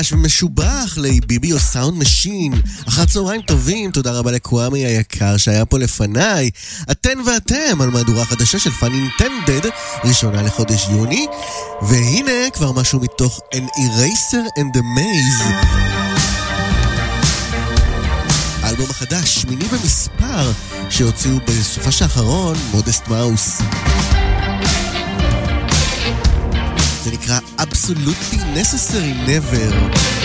משובח לביבי או סאונד משין. אחת צהריים טובים, תודה רבה לקוואמי היקר שהיה פה לפניי. אתן ואתם על מהדורה חדשה של פאן אינטנדד, ראשונה לחודש יוני. והנה כבר משהו מתוך An Eraser and the Maze, האלבום החדש, שמיני במספר, שהוציאו בסופה האחרון, מודסט מאוס. זה נקרא Absolutely Necessary Never.